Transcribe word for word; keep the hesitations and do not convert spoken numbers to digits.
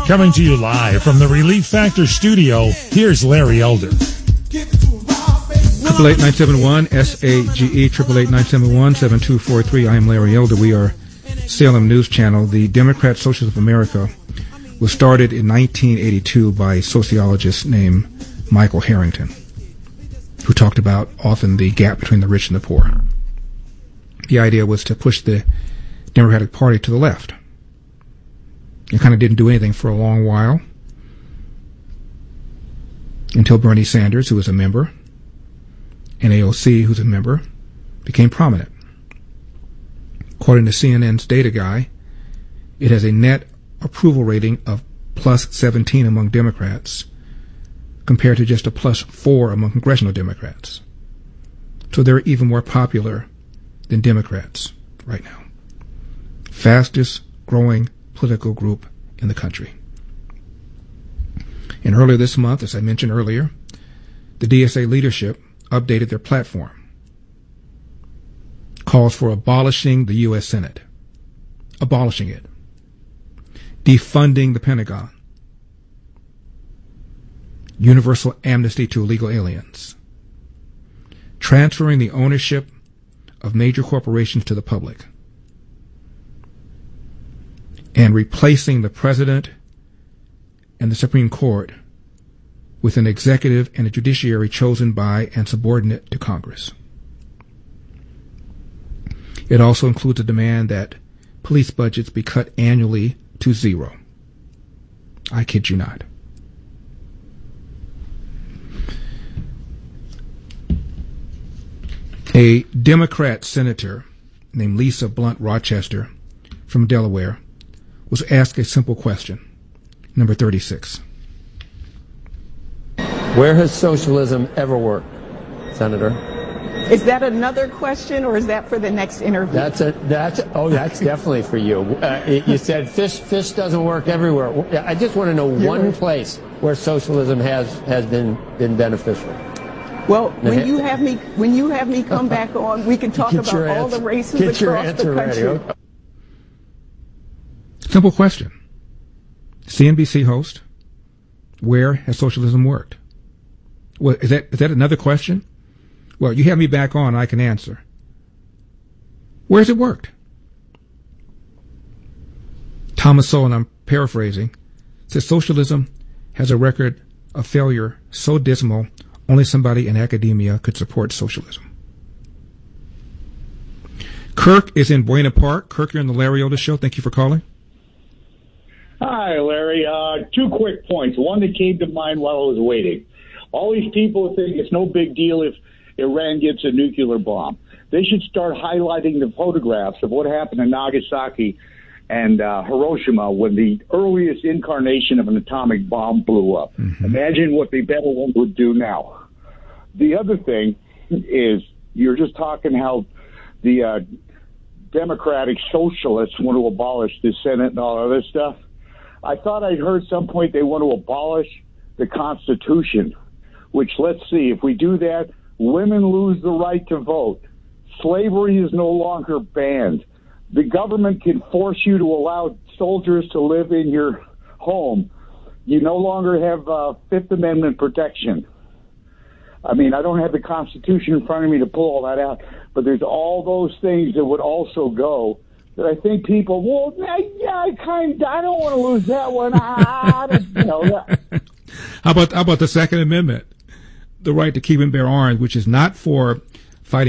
Coming to you live from the Relief Factor studio, here's Larry Elder. Triple eight nine seven one S A G E triple eight nine seven one seven two four three. I am Larry Elder. We are Salem News Channel. The Democrat Socialists of America was started in nineteen eighty-two by a sociologist named Michael Harrington, who talked about often the gap between the rich and the poor. The idea was to push the Democratic Party to the left. It kind of didn't do anything for a long while until Bernie Sanders, who was a member, and A O C, who's a member, became prominent. According to C N N's data guy, it has a net approval rating of plus seventeen among Democrats compared to just a plus four among congressional Democrats. So they're even more popular than Democrats right now. Fastest growing political group in the country. And earlier this month, as I mentioned earlier, the D S A leadership updated their platform. Calls for abolishing the U S Senate. Abolishing it. Defunding the Pentagon. Universal amnesty to illegal aliens. Transferring the ownership of major corporations to the public. And replacing the president and the Supreme Court with an executive and a judiciary chosen by and subordinate to Congress. It also includes a demand that police budgets be cut annually to zero. I kid you not. A Democrat senator named Lisa Blunt Rochester from Delaware was asked a simple question. Number thirty-six. Where has socialism ever worked, Senator? Is that another question, or is that for the next interview? That's a that's oh that's definitely for you. Uh, you said fish fish doesn't work everywhere. I just want to know yeah. one place where socialism has has been been beneficial. Well, when you have me when you have me come back on, we can talk about all the races Get across the country. Ready. Simple question. C N B C host, where has socialism worked? Well, is that is that another question? Well, you have me back on, I can answer. Where has it worked? Thomas Sowell, and I'm paraphrasing, says socialism has a record of failure so dismal only somebody in academia could support socialism. Kirk is in Buena Park. Kirk, you're on the Larry Elder Show. Thank you for calling. Hi, Larry. Uh, two quick points. One that came to mind while I was waiting. All these people think it's no big deal if Iran gets a nuclear bomb. They should start highlighting the photographs of what happened in Nagasaki and uh, Hiroshima when the earliest incarnation of an atomic bomb blew up. Mm-hmm. Imagine what the better one would do now. The other thing is you're just talking how the uh, Democratic Socialists want to abolish the Senate and all other stuff. I thought I'd heard some point they want to abolish the Constitution, which, let's see, if we do that, women lose the right to vote. Slavery is no longer banned. The government can force you to allow soldiers to live in your home. You no longer have uh, Fifth Amendment protection. I mean, I don't have the Constitution in front of me to pull all that out, but there's all those things that would also go that I think people, well, yeah, I kind of, I don't want to lose that one. I, I, you know, that. How about how about the Second Amendment, the right to keep and bear arms, which is not for